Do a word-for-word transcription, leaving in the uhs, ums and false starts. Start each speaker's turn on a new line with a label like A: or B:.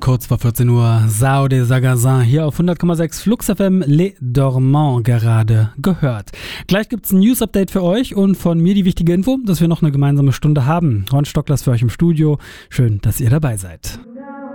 A: kurz vor vierzehn Uhr, Sao de Sagazin hier auf hundert Komma sechs Flux F M, Les Dormants gerade gehört. Gleich gibt's ein News-Update für euch und von mir die wichtige Info, dass wir noch eine gemeinsame Stunde haben. Ron Stockler ist für euch im Studio. Schön, dass ihr dabei seid.